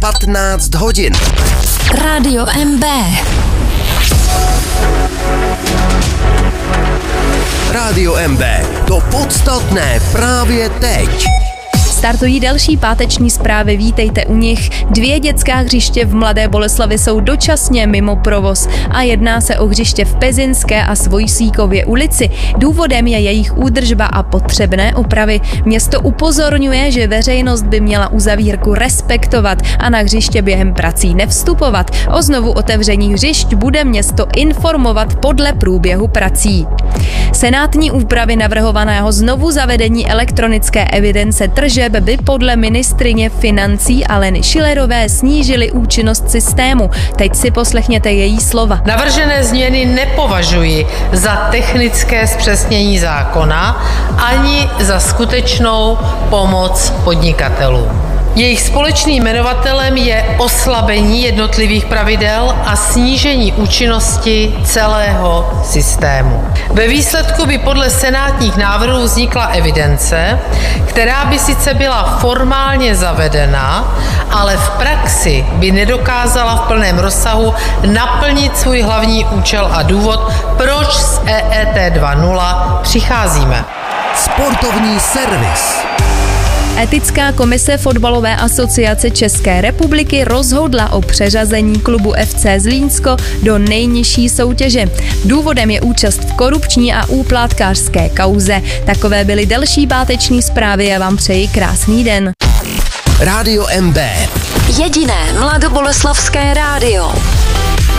15 hodin. Rádio MB. Rádio MB. To podstatné právě teď. Startují další páteční zprávy, vítejte u nich. 2 dětská hřiště v Mladé Boleslavi jsou dočasně mimo provoz a jedná se o hřiště v Pezinské a Svojsíkově ulici. Důvodem je jejich údržba a potřebné opravy. Město upozorňuje, že veřejnost by měla uzavírku respektovat a na hřiště během prací nevstupovat. O znovu otevření hřišť bude město informovat podle průběhu prací. Senátní úpravy navrhovaného znovu zavedení elektronické evidence tržeb by podle ministryně financí Aleny Schillerové snížily účinnost systému. Teď si poslechněte její slova. Navržené změny nepovažuji za technické zpřesnění zákona ani za skutečnou pomoc podnikatelům. Jejich společným jmenovatelem je oslabení jednotlivých pravidel a snížení účinnosti celého systému. Ve výsledku by podle senátních návrhů vznikla evidence, která by sice byla formálně zavedena, ale v praxi by nedokázala v plném rozsahu naplnit svůj hlavní účel a důvod, proč s EET 2.0 přicházíme. Sportovní servis. Etická komise Fotbalové asociace České republiky rozhodla o přeřazení klubu FC Zlínsko do nejnižší soutěže. Důvodem je účast v korupční a úplatkářské kauze. Takové byly další páteční zprávy, já vám přeji krásný den. Rádio MB. Jediné mladoboleslavské rádio.